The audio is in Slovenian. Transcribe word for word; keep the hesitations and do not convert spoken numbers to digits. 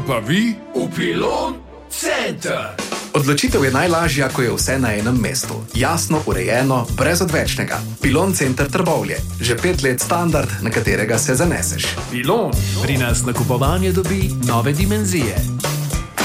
Pa vi v Pilon Center. Odločitev je najlažja, ko je vse na enem mestu. Jasno, urejeno, brez odvečnega. Pilon Center Trbovlje. Že pet let standard, na katerega se zaneseš. Pilon. Pri nas nakupovanje dobi nove dimenzije.